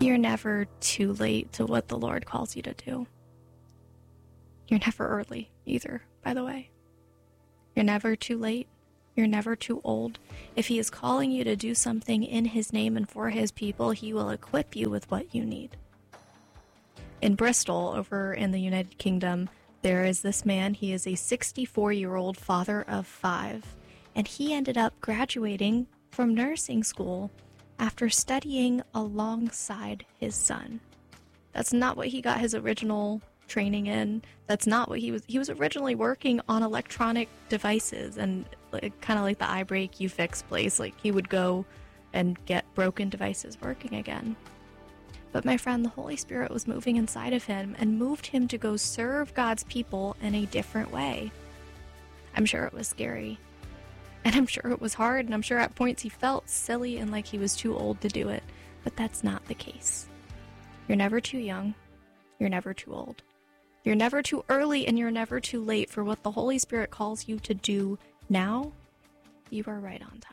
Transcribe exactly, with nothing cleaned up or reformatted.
You're never too late to what the Lord calls you to do. You're never early either, by the way. You're never too late. You're never too old. If he is calling you to do something in his name and for his people, he will equip you with what you need. In Bristol, over in the United Kingdom, there is this man. He is a sixty-four-year-old father of five, and he ended up graduating from nursing school after studying alongside his son. That's not what he got his original training in. That's not what he was. He was originally working on electronic devices and like, kind of like the iBreak You Fix place. Like he would go and get broken devices working again. But my friend, the Holy Spirit was moving inside of him and moved him to go serve God's people in a different way. I'm sure it was scary. And I'm sure it was hard. And I'm sure at points he felt silly and like he was too old to do it. But that's not the case. You're never too young. You're never too old. You're never too early and you're never too late for what the Holy Spirit calls you to do now. You are right on time.